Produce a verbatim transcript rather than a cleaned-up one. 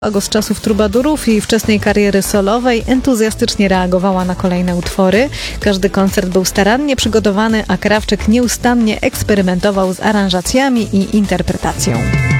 Go z czasów trubadurów i wczesnej kariery solowej entuzjastycznie reagowała na kolejne utwory. Każdy koncert był starannie przygotowany, a Krawczyk nieustannie eksperymentował z aranżacjami i interpretacją.